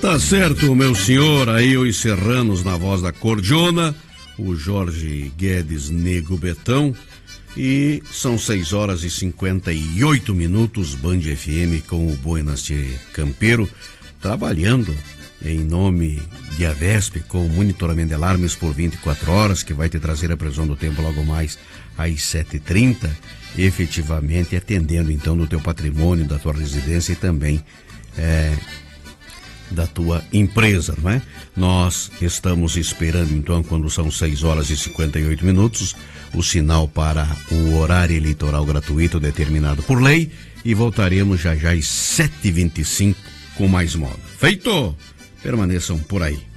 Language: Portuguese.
Tá certo, meu senhor, aí os serranos na voz da Cordiona, o Jorge Guedes Nego Betão, e são 6h58, Band FM com o Buenas de Campeiro, trabalhando em nome de Avesp com o monitoramento de alarmes por 24 horas, que vai te trazer a previsão do tempo logo mais às 7h30, efetivamente atendendo então no teu patrimônio, da tua residência e também da tua empresa, não é? Nós estamos esperando então, quando são 6h58, o sinal para o horário eleitoral gratuito determinado por lei, e voltaremos já às 7h25 com mais moda. Feito! Permaneçam por aí.